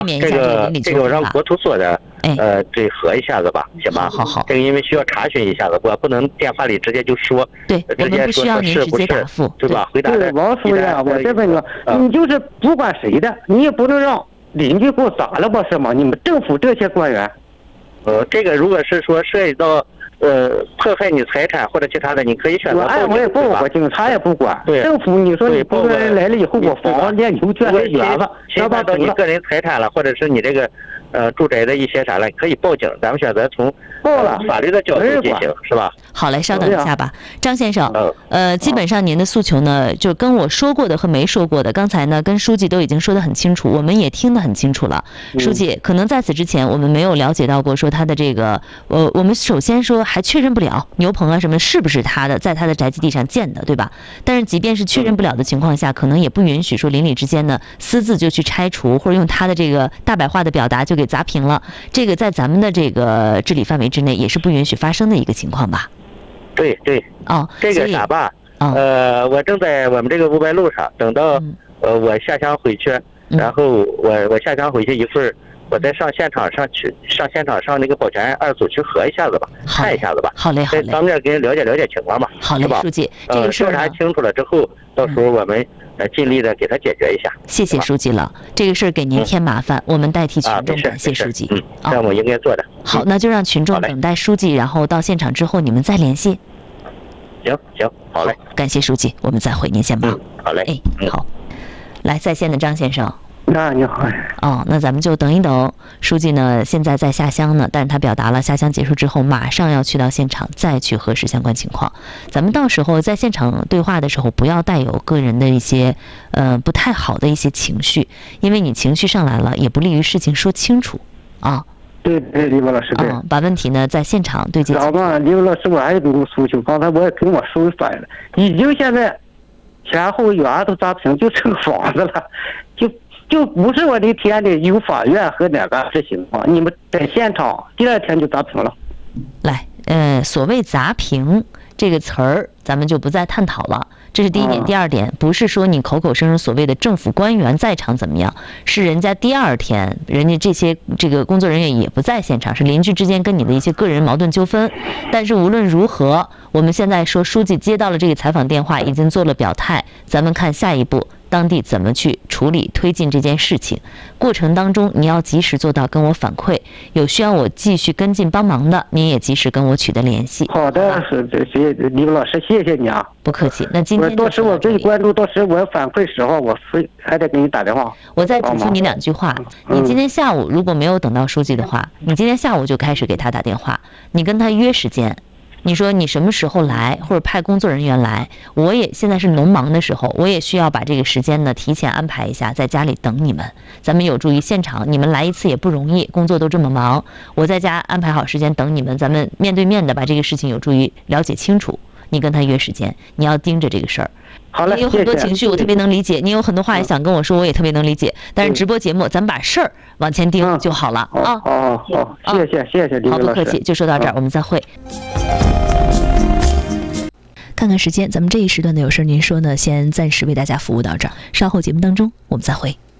这个我让国土所的对核一下子吧，行吗？ 好。 这个因为需要查询一下子，我不能电话里直接就说。 对，我们不需要您直接答复， 对吧？回答对，王书记啊，我这问个，你就是不管谁的，你也不能让邻居给我砸了吧，是吗？你们政府这些官员， 这个如果是说涉及到破坏你财产或者其他的，你可以选择报警。 我也不管，警察也不管。 对， 政府你说你工作人员来了以后，我房间牛圈是园子， 侵犯到你个人财产了，或者是你这个住宅的一些啥了，可以报警。咱们选择从法律的角度进行，是吧？ 好嘞，稍等一下吧，张先生。基本上您的诉求呢，就跟我说过的和没说过的，刚才呢跟书记都已经说得很清楚，我们也听得很清楚了。书记，可能在此之前我们没有了解到过说他的这个，我们首先说还确认不了牛棚啊什么是不是他的，在他的宅基地上建的，对吧？但是即便是确认不了的情况下，可能也不允许说邻里之间呢私自就去拆除，或者用他的这个大白话的表达就给砸平了。这个在咱们的这个治理范围之内也是不允许发生的一个情况吧？ 对，这个啥吧，我正在我们这个五百路上，等到我下乡回去，然后我下乡回去一会儿，我再上现场上那个保全2组去核一下子吧，看一下子吧。 好嘞， 当面跟人了解情况吧。 好嘞，书记，这个事调查清楚了之后，到时候我们尽力的给他解决一下。 谢谢书记了，这个事儿给您添麻烦，我们代替群众感谢书记。 这样我应该做的。 好，那就让群众等待书记，然后到现场之后你们再联系。 行，好嘞， 感谢书记，我们再会，您先忙。 好嘞， 好，来在线的张先生。 你好。 那咱们就等一等，书记呢现在在下乡呢，但是他表达了下乡结束之后马上要去到现场再去核实相关情况。咱们到时候在现场对话的时候，不要带有个人的一些不太好的一些情绪，因为你情绪上来了也不利于事情说清楚啊。 对，李文老师，对， 把问题呢在现场对接。 然后李文老师，我还有一个诉求，刚才我也跟我书记反映了，已经现在前后园都砸平，就成房子了，就不是我那天的有法院和哪个这情况，你们在现场第2天就砸平了。 来，所谓砸平这个词儿，咱们就不再探讨了。这是第一点。第二点，不是说你口口声声所谓的政府官员在场怎么样，是人家第2天，人家这个工作人员也不在现场，是邻居之间跟你的一些个人矛盾纠纷。但是无论如何，我们现在说书记接到了这个采访电话，已经做了表态，咱们看下一步当地怎么去处理推进这件事情。过程当中你要及时做到跟我反馈，有需要我继续跟进帮忙的，您也及时跟我取得联系。 好的，谢谢李老师，谢谢你啊。 不客气。那今天到时我给你关注，到时我反馈时候我还得给你打电话。 我再嘱咐你2句话，你今天下午如果没有等到书记的话，你今天下午就开始给他打电话，你跟他约时间。你说你什么时候来，或者派工作人员来，我也现在是农忙的时候，我也需要把这个时间呢提前安排一下，在家里等你们，咱们有助于现场，你们来一次也不容易，工作都这么忙，我在家安排好时间等你们，咱们面对面的把这个事情有助于了解清楚。你跟他约时间，你要盯着这个事儿。 好嘞， 你有很多情绪，我特别能理解；你有很多话也想跟我说，我也特别能理解。但是直播节目，咱们把事儿往前盯就好了啊！ 好，谢谢李老师。 好，不客气，就说到这儿，我们再会。看看时间，咱们这一时段的有事您说呢，先暂时为大家服务到这儿，稍后节目当中我们再会。